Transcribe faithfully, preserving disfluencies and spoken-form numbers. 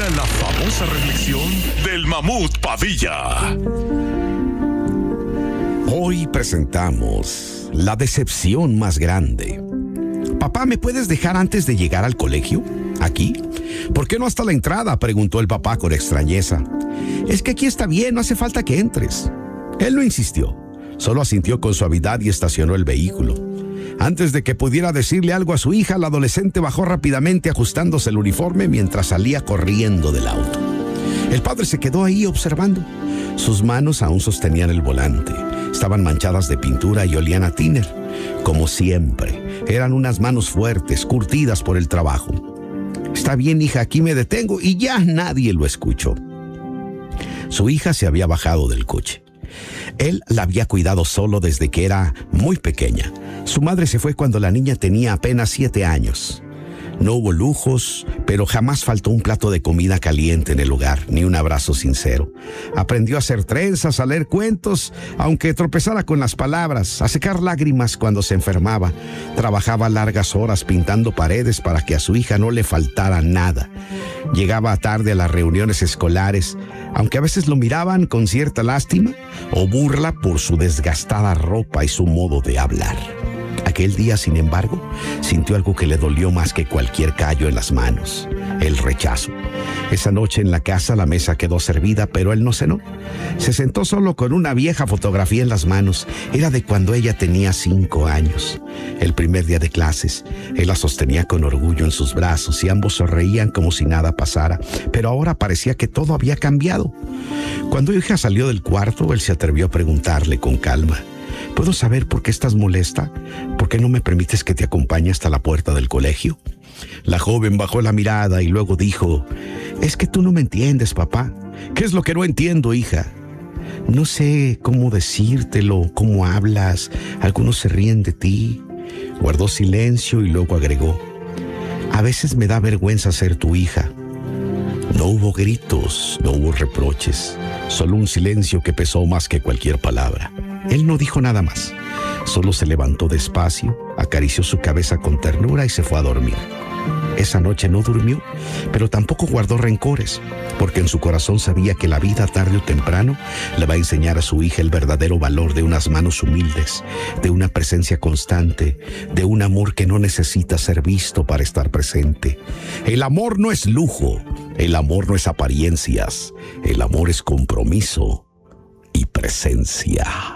llega la famosa reflexión del Mamut Padilla. Hoy presentamos la decepción más grande. Papá, ¿me puedes dejar antes de llegar al colegio? ¿Aquí? ¿Por qué no hasta la entrada?, preguntó el papá con extrañeza. Es que aquí está bien, no hace falta que entres. Él no insistió, solo asintió con suavidad y estacionó el vehículo. Antes de que pudiera decirle algo a su hija, la adolescente bajó rápidamente ajustándose el uniforme mientras salía corriendo del auto. El padre se quedó ahí observando. Sus manos aún sostenían el volante. Estaban manchadas de pintura y olían a tiner. Como siempre, eran unas manos fuertes, curtidas por el trabajo. Está bien, hija, aquí me detengo, y ya nadie lo escuchó. Su hija se había bajado del coche. Él la había cuidado solo desde que era muy pequeña. Su madre se fue cuando la niña tenía apenas siete años. No hubo lujos, pero jamás faltó un plato de comida caliente en el hogar, ni un abrazo sincero. Aprendió a hacer trenzas, a leer cuentos, aunque tropezara con las palabras, a secar lágrimas cuando se enfermaba. Trabajaba largas horas pintando paredes para que a su hija no le faltara nada. Llegaba tarde a las reuniones escolares, aunque a veces lo miraban con cierta lástima o burla por su desgastada ropa y su modo de hablar. Aquel día, sin embargo, sintió algo que le dolió más que cualquier callo en las manos: el rechazo. Esa noche en la casa la mesa quedó servida, pero él no cenó. Se sentó solo con una vieja fotografía en las manos. Era de cuando ella tenía cinco años. El primer día de clases, él la sostenía con orgullo en sus brazos y ambos sonreían como si nada pasara, pero ahora parecía que todo había cambiado. Cuando hija salió del cuarto, él se atrevió a preguntarle con calma: ¿puedo saber por qué estás molesta? ¿Por qué no me permites que te acompañe hasta la puerta del colegio? La joven bajó la mirada y luego dijo: es que tú no me entiendes, papá. ¿Qué es lo que no entiendo, hija? No sé cómo decírtelo, cómo hablas. Algunos se ríen de ti. Guardó silencio y luego agregó: a veces me da vergüenza ser tu hija. No hubo gritos, no hubo reproches, solo un silencio que pesó más que cualquier palabra. Él no dijo nada más, solo se levantó despacio, acarició su cabeza con ternura y se fue a dormir. Esa noche no durmió, pero tampoco guardó rencores, porque en su corazón sabía que la vida, tarde o temprano, le va a enseñar a su hija el verdadero valor de unas manos humildes, de una presencia constante, de un amor que no necesita ser visto para estar presente. El amor no es lujo, el amor no es apariencias, el amor es compromiso y presencia.